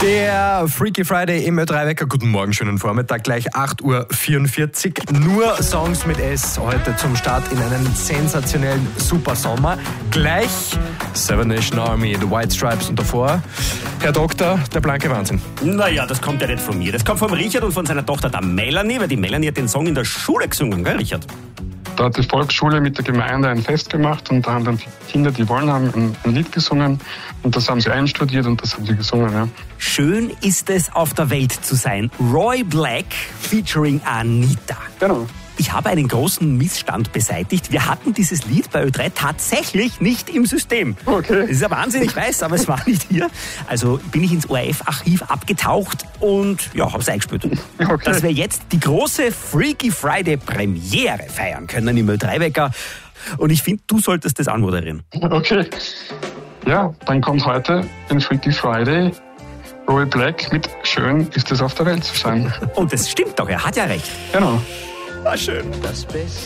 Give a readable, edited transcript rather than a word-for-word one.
Der Freaky Friday im Ö3-Wecker. Guten Morgen, schönen Vormittag, gleich 8.44 Uhr. Nur Songs mit S heute zum Start in einen sensationellen Supersommer. Gleich Seven Nation Army, The White Stripes und davor, Herr Doktor, der blanke Wahnsinn. Naja, das kommt ja nicht von mir. Das kommt vom Richard und von seiner Tochter, der Melanie, weil die Melanie hat den Song in der Schule gesungen, gell, Richard? Da hat die Volksschule mit der Gemeinde ein Fest gemacht und da haben dann die Kinder, die wollen haben, ein Lied gesungen und das haben sie einstudiert und das haben sie gesungen, ja. Schön ist es, auf der Welt zu sein. Roy Black featuring Anita. Genau. Ich habe einen großen Missstand beseitigt. Wir hatten dieses Lied bei Ö3 tatsächlich nicht im System. Okay. Das ist ja Wahnsinn, ich weiß, aber es war nicht hier. Also bin ich ins ORF-Archiv abgetaucht und ja, habe es eingespielt. Okay. Dass wir jetzt die große Freaky Friday Premiere feiern können im Ö3-Wecker. Und ich finde, du solltest das anmoderieren. Okay. Ja, dann kommt heute ein Freaky Friday. Roy Black mit Schön ist es, auf der Welt zu sein. Und das stimmt doch, er hat ja recht. Genau. War schön. Das Beste